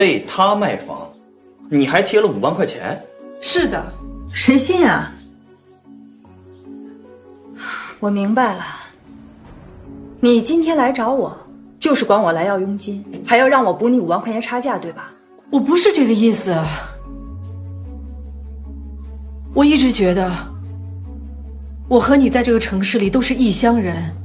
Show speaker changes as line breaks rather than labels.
为他卖房，你还贴了5万块钱？
是的，谁信啊？
我明白了，你今天来找我，就是管我来要佣金，还要让我补你5万块钱差价，对吧？
我不是这个意思。我一直觉得，我和你在这个城市里都是异乡人，